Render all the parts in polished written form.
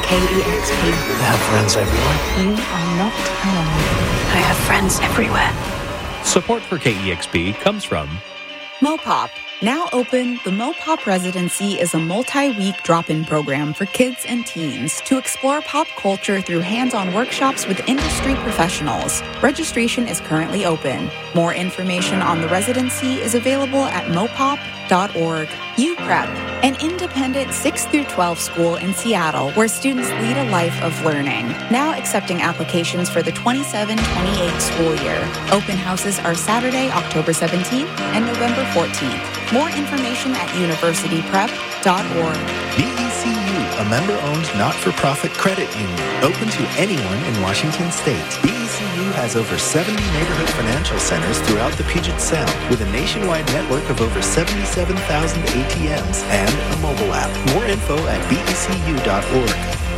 KEXP. I have friends everywhere. You are not alone. I have friends everywhere. Support for KEXP comes from Mopop. Now open, the Mopop Residency is a multi-week drop-in program for kids and teens to explore pop culture through hands-on workshops with industry professionals. Registration is currently open. More information on the residency is available at mopop.org. UPrep, an independent 6 through 12 school in Seattle where students lead a life of learning. Now accepting applications for the 27-28 school year. Open houses are Saturday, October 17th and November 14th. More information at universityprep.org. BECU, a member-owned not-for-profit credit union, open to anyone in Washington State. BECU has over 70 neighborhood financial centers throughout the Puget Sound, with a nationwide network of over 77,000 ATMs and a mobile app. More info at becu.org.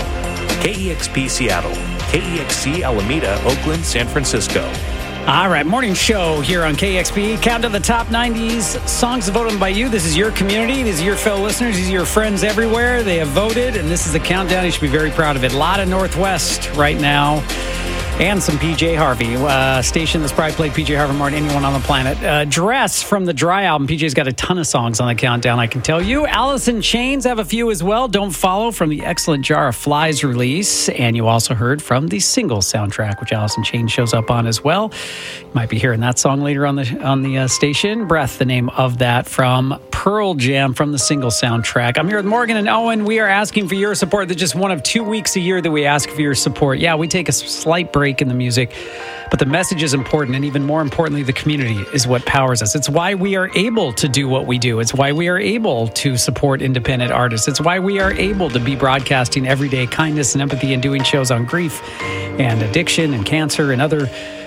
KEXP Seattle, KEXC Alameda, Oakland, San Francisco. All right, morning show here on KXP. Count to the top 90s songs voted by you. This is your community. These are your fellow listeners. These are your friends everywhere. They have voted, and this is the countdown. You should be very proud of it. A lot of Northwest right now. And some PJ Harvey. Station that's probably played PJ Harvey more than anyone on the planet. Dress from the Dry album. PJ's got a ton of songs on the countdown, I can tell you. Alice in Chains have a few as well. Don't Follow from the excellent Jar of Flies release. And you also heard from the single soundtrack, which Alice in Chains shows up on as well. You might be hearing that song later on the station. Breath, the name of that, from Pearl Jam from the single soundtrack. I'm here with Morgan and Owen. We are asking for your support. That's just one of 2 weeks a year that we ask for your support. Yeah, we take a slight break in the music, but the message is important, and even more importantly, the community is what powers us. It's why we are able to do what we do. It's why we are able to support independent artists. It's why we are able to be broadcasting everyday kindness and empathy and doing shows on grief and addiction and cancer and other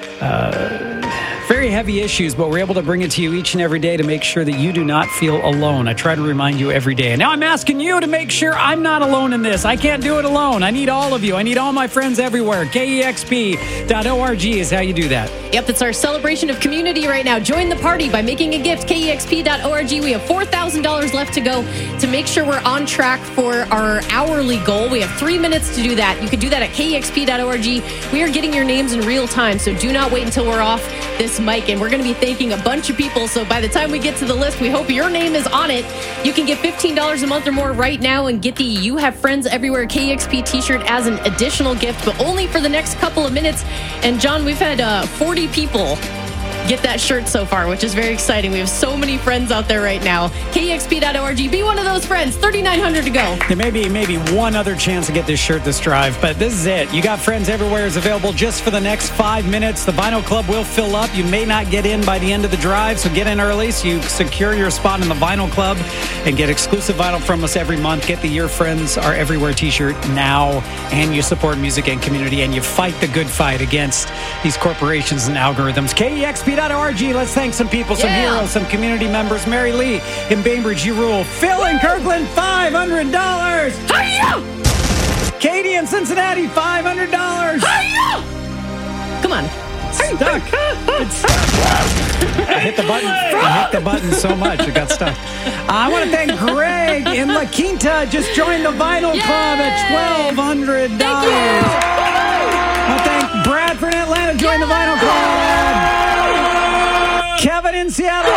very heavy issues, but we're able to bring it to you each and every day to make sure that you do not feel alone. I try to remind you every day. And now I'm asking you to make sure I'm not alone in this. I can't do it alone. I need all of you. I need all my friends everywhere. KEXP.org is how you do that. Yep, it's our celebration of community right now. Join the party by making a gift. KEXP.org. We have $4,000 left to go to make sure we're on track for our hourly goal. We have 3 minutes to do that. You can do that at KEXP.org. We are getting your names in real time, so do not wait until we're off this mic, and we're going to be thanking a bunch of people. So by the time we get to the list, we hope your name is on it. You can get $15 a month or more right now and get the You Have Friends Everywhere KEXP t-shirt as an additional gift, but only for the next couple of minutes. And John, we've had 40 people get that shirt so far, which is very exciting. We have so many friends out there right now. KEXP.org. Be one of those friends. 3,900 to go. There may be maybe one other chance to get this shirt this drive, but this is it. You Got Friends Everywhere is available just for the next 5 minutes. The vinyl club will fill up. You may not get in by the end of the drive, so get in early so you secure your spot in the vinyl club and get exclusive vinyl from us every month. Get the Your Friends Are Everywhere t-shirt now, and you support music and community, and you fight the good fight against these corporations and algorithms. KEXP.org. Let's thank some people, some heroes, some community members. Mary Lee in Bainbridge, you rule. Phil in Kirkland, $500. Hiya! Katie in Cincinnati, $500. Hiya! Come on. Stuck. It's stuck. I hit the button. I hit the button so much it got stuck. I want to thank Greg in La Quinta. Just joined the Vinyl Club at $1,200. Thank you. I want to thank Bradford in Atlanta. Joined the Vinyl Club. Kevin in Seattle.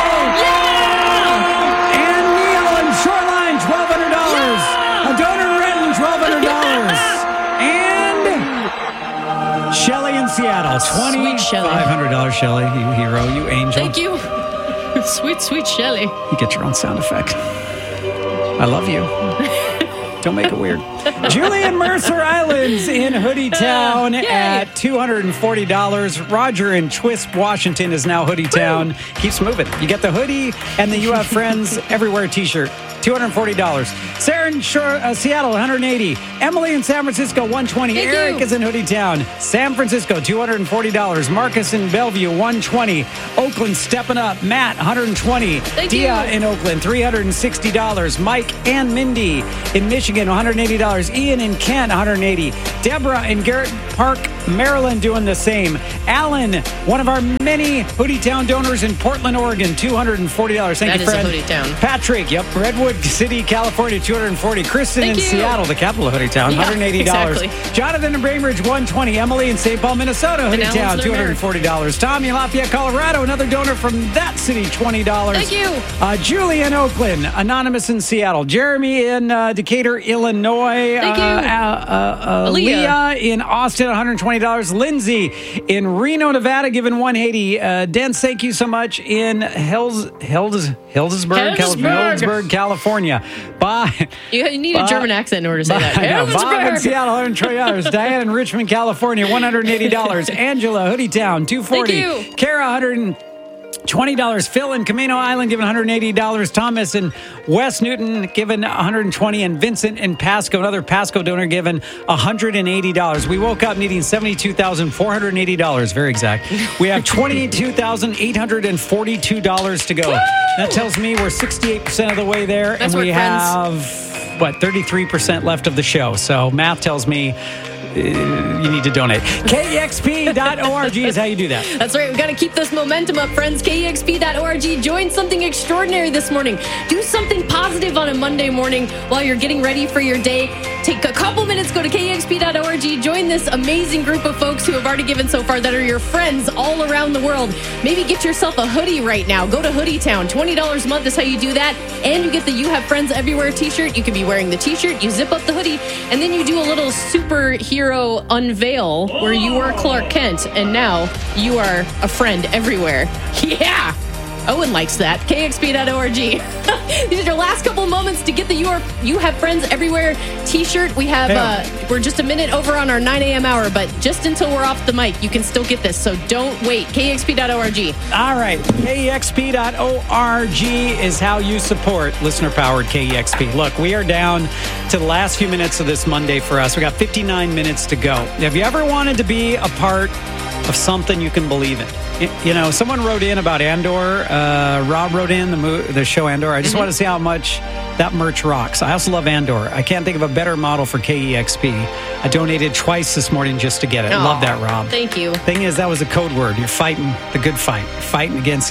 And Neil in Shoreline, $1,200. A donor in Renton, $1,200. And Shelly in Seattle, $2,500. Shelly, you hero, you angel. Thank you. Sweet, sweet Shelly. You get your own sound effect. I love you. Don't make it weird. Julie in Mercer Islands in Hoodie Town at $240. Roger in Twisp, Washington is now Hoodie Town. Keeps moving. You get the hoodie and the You Have Friends Everywhere t-shirt. $240. Sarah in Seattle, $180. Emily in San Francisco, $120. Eric is in Hoodie Town. San Francisco, $240. Marcus in Bellevue, $120. Oakland stepping up. Matt, $120. Dia in Oakland, $360. Mike and Mindy in Michigan, $180. $180. Ian in Kent, $180. Deborah in Garrett Park, Maryland, doing the same. Alan, one of our many Hoodie Town donors in Portland, Oregon, $240. Thank you, friend. That is a Hoodie Town. Patrick, yep, Redwood City, California, $240. Kristen in Seattle, the capital of Hoodie Town, $180. Exactly. Jonathan in Bainbridge, $120. Emily in St. Paul, Minnesota, Hoodie Town, $240. Tommy in Lafayette, Colorado, another donor from that city, $20. Thank you. Julie in Oakland, Anonymous in Seattle, Jeremy in Decatur, Illinois. Thank you. Leah in Austin, $120. Lindsay in Reno, Nevada, giving $180. Dance, thank you so much in Hildesburg, California. Bye. You need a German accent in order to say that. I know. Bob in Seattle, $120. Diane in Richmond, California, $180. Angela, Hoodie Town, $240. Thank you. Kara, $120. Phil in Camino Island giving $180. Thomas in West Newton giving $120. And Vincent in Pasco, another Pasco donor, giving $180. We woke up needing $72,480. Very exact. We have $22,842 to go. Woo! That tells me we're 68% of the way there. That's and we have, 33% left of the show. So math tells me you need to donate. KEXP.org is how you do that. That's right. We've got to keep this momentum up, friends. KEXP.org. Join something extraordinary this morning. Do something positive on a Monday morning while you're getting ready for your day. Take a couple minutes, go to KEXP.org. Join this amazing group of folks who have already given so far that are your friends all around the world. Maybe get yourself a hoodie right now. Go to Hoodie Town. $20 a month is how you do that. And you get the You Have Friends Everywhere t-shirt. You could be wearing the t-shirt. You zip up the hoodie. And then you do a little superhero unveil where you were Clark Kent and now you are a friend everywhere. Yeah. Owen likes that. KXP.org. These are your last couple moments to get the You Have Friends Everywhere t-shirt. We have, we're just a minute over on our 9 a.m. hour, but just until we're off the mic, you can still get this. So don't wait. KXP.org. All right. KEXP.org is how you support listener-powered KEXP. Look, we are down to the last few minutes of this Monday for us. We got 59 minutes to go. Have you ever wanted to be a part of something you can believe in? You know, someone wrote in about Andor. Rob wrote in the show Andor. I just want to see how much that merch rocks. I also love Andor. I can't think of a better model for KEXP. I donated twice this morning just to get it. Love that, Rob. Thank you. Thing is, that was a code word. You're fighting the good fight. You're fighting against the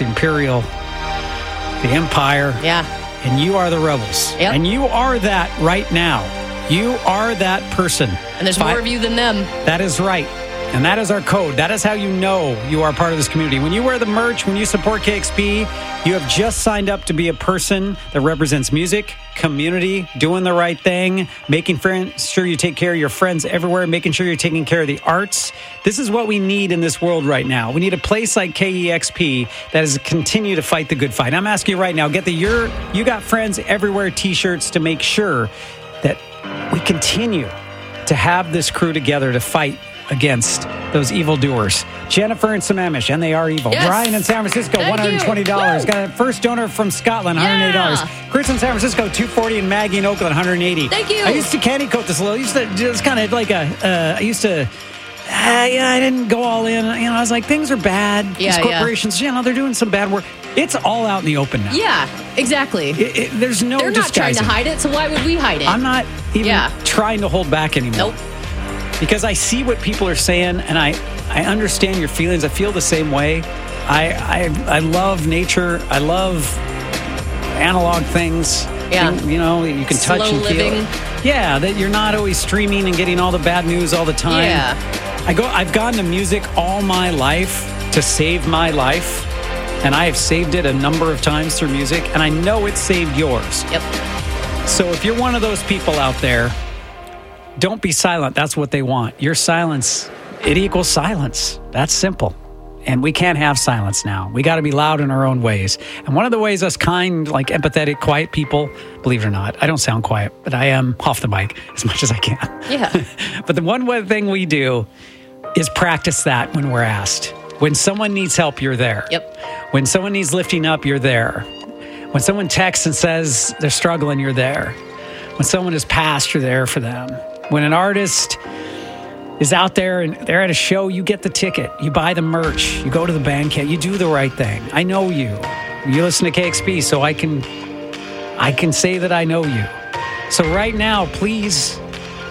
Empire. Yeah. And you are the rebels. Yep. And you are that right now. You are that person. And there's more of you than them. That is right. And that is our code. That is how you know you are part of this community. When you wear the merch, when you support KXP, you have just signed up to be a person that represents music, community, doing the right thing, making sure you take care of your friends everywhere, making sure you're taking care of the arts. This is what we need in this world right now. We need a place like KEXP that is continue to fight the good fight. I'm asking you right now, get the You Got Friends Everywhere t-shirts to make sure that we continue to have this crew together to fight against those evildoers. Jennifer in Sammamish, and they are evil. Yes. Brian in San Francisco, $120. Got a first donor from Scotland, $180. Chris in San Francisco, $240, and Maggie in Oakland, $180. Thank you. I used to candy coat this a little. It's kind of like I didn't go all in. I was like, things are bad. These corporations, they're doing some bad work. It's all out in the open now. Yeah, exactly. There's no They're not trying to hide it, so why would we hide it? I'm not even trying to hold back anymore. Nope. Because I see what people are saying, and I understand your feelings. I feel the same way. I love nature. I love analog things. Yeah. You can Slow touch and living. feel. Yeah, that you're not always streaming and getting all the bad news all the time. Yeah. I've gone to music all my life to save my life, and I have saved it a number of times through music, and I know it saved yours. Yep. So if you're one of those people out there, don't be silent. That's what they want. Your silence, it equals silence. That's simple. And we can't have silence now. We got to be loud in our own ways. And one of the ways us kind, like empathetic, quiet people, believe it or not, I don't sound quiet, but I am off the mic as much as I can. Yeah. But the one thing we do is practice that when we're asked. When someone needs help, you're there. Yep. When someone needs lifting up, you're there. When someone texts and says they're struggling, you're there. When someone is past, you're there for them. When an artist is out there and they're at a show, you get the ticket. You buy the merch. You go to the Bandcamp. You do the right thing. I know you. You listen to KXP, so I can say that I know you. So right now, please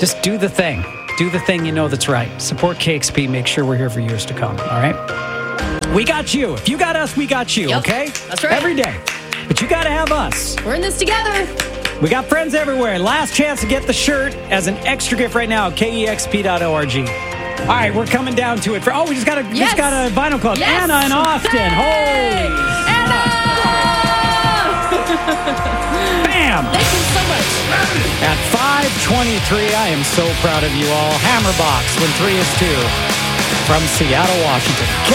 Just do the thing. Do the thing you know that's right. Support KXP. Make sure we're here for years to come. All right? We got you. If you got us, we got you, Yep, okay? that's right. Every day. But you got to have us. We're in this together. We got friends everywhere. Last chance to get the shirt as an extra gift right now at KEXP.org. All right, we're coming down to it. We just got a vinyl club. Yes. Anna in Austin. Hey! Holy. Anna! Bam! Thank you so much. At 5:23, I am so proud of you all. Hammerbox when 3 is 2 from Seattle, Washington.